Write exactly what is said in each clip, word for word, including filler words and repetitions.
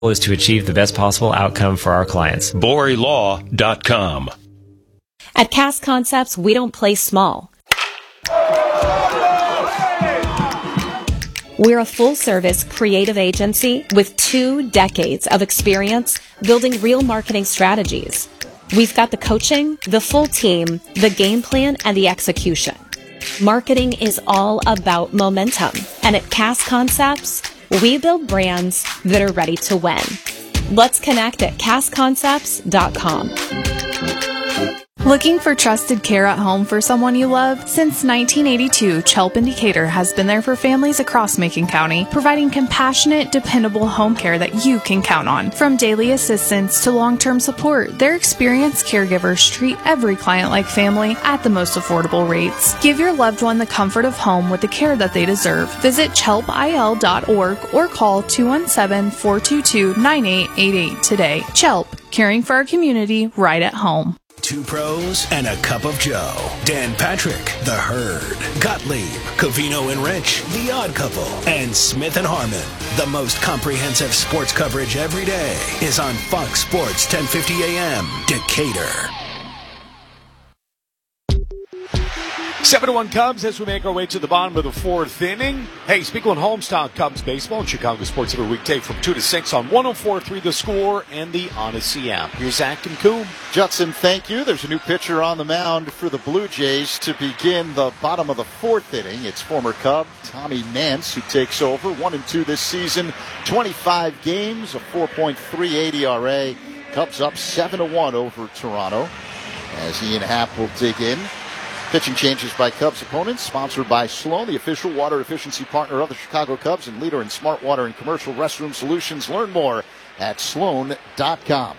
is to achieve the best possible outcome for our clients. Bory Law dot com. At Cast Concepts, we don't play small. We're a full-service creative agency with two decades of experience building real marketing strategies. We've got the coaching, the full team, the game plan, and the execution. Marketing is all about momentum, and at Cast Concepts, we build brands that are ready to win. Let's connect at cast concepts dot com. Looking for trusted care at home for someone you love? Since nineteen eighty-two, Chelp in Decatur has been there for families across Macon County, providing compassionate, dependable home care that you can count on. From daily assistance to long-term support, their experienced caregivers treat every client like family at the most affordable rates. Give your loved one the comfort of home with the care that they deserve. Visit chelp I L dot org or call two one seven, four two two, nine eight eight eight today. Chelp, caring for our community right at home. Two pros and a cup of Joe. Dan Patrick, The Herd, Gottlieb, Covino and Rich, The Odd Couple, and Smith and Harmon. The most comprehensive sports coverage every day is on Fox Sports ten fifty A M, Decatur. seven to one Cubs as we make our way to the bottom of the fourth inning. Hey, speaking on Hometown Cubs baseball and Chicago sports every weekday from two to six on one oh four point three The Score and the Odyssey app. Here's Zach and Coom. Judson, thank you. There's a new pitcher on the mound for the Blue Jays to begin the bottom of the fourth inning. It's former Cub Tommy Nance who takes over. One and two this season, twenty-five games, a four point three eight E R A. Cubs up seven to one over Toronto as Ian Happ will dig in. Pitching changes by Cubs opponents, sponsored by Sloan, the official water efficiency partner of the Chicago Cubs and leader in smart water and commercial restroom solutions. Learn more at sloan dot com.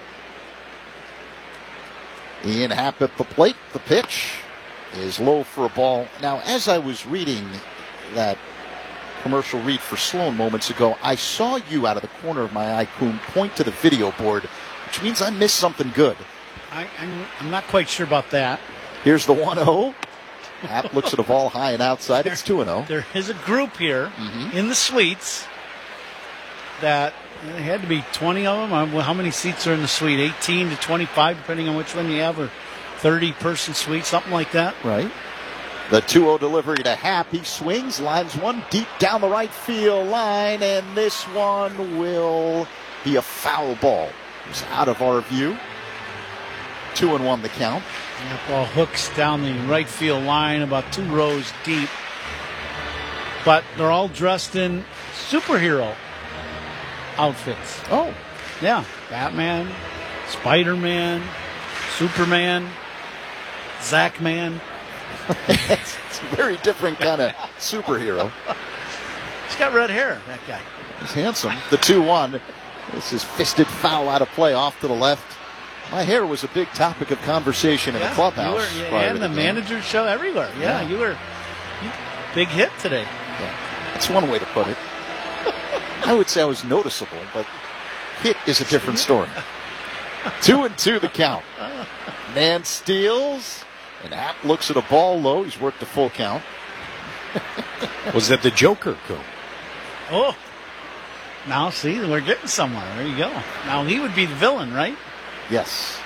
Ian Happ at the plate. The pitch is low for a ball. Now, as I was reading that commercial read for Sloan moments ago, I saw you out of the corner of my eye, Coom, point to the video board, which means I missed something good. I, I'm, I'm not quite sure about that. Here's the one oh. Happ looks at a ball high and outside. It's two and oh. There is a group here mm-hmm. in the suites that there had to be twenty of them. How many seats are in the suite? eighteen to twenty-five, depending on which one you have, or thirty-person suite, something like that. Right. The two oh delivery to Happ. He swings, lines one deep down the right field line, and this one will be a foul ball. It's out of our view. Two and one the count. That ball hooks down the right field line about two rows deep. But they're all dressed in superhero outfits. Oh. Yeah. Batman, Spider-Man, Superman, Zach-Man. it's, it's a very different kind of superhero. He's got red hair, that guy. He's handsome. The two one. This is fisted foul out of play off to the left. My hair was a big topic of conversation in yeah, the clubhouse. You were, yeah, and the, the manager's show everywhere. Yeah, yeah. you were you, big hit today. Yeah. That's one way to put it. I would say I was noticeable, but hit is a different story. two and two the count. Nance steals, and Happ looks at a ball low. He's worked a full count. Was that the Joker, Coom? Oh, now see, we're getting somewhere. There you go. Now he would be the villain, right? Yes.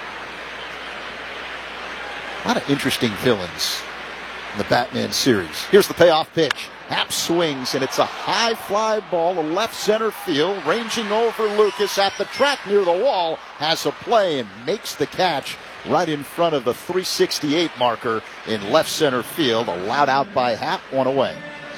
A lot of interesting villains in the Batman series. Here's the payoff pitch. Happ swings, and it's a high fly ball to left center field, ranging over Lucas at the track near the wall, has a play and makes the catch right in front of the three sixty-eight marker in left center field. Allowed out by Happ, one away.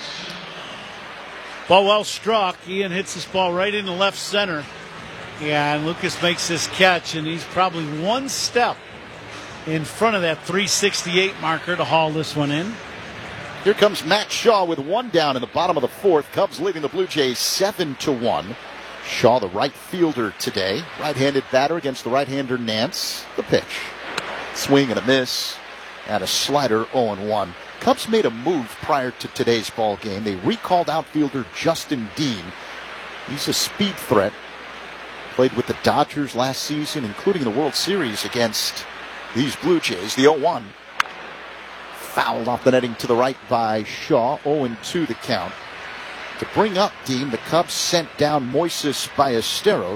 Ball well struck. Ian hits this ball right into left center. Yeah, and Lucas makes this catch, and he's probably one step in front of that three sixty-eight marker to haul this one in. Here comes Matt Shaw with one down in the bottom of the fourth. Cubs leading the Blue Jays seven to one. Shaw, the right fielder today. Right-handed batter against the right-hander Nance. The pitch. Swing and a miss. And a slider, oh and one. Cubs made a move prior to today's ball game. They recalled outfielder Justin Dean. He's a speed threat. Played with the Dodgers last season, including the World Series against these Blue Jays. The oh one. Fouled off the netting to the right by Shaw. oh and two the count. To bring up Dean, the Cubs sent down Moises Ballesteros.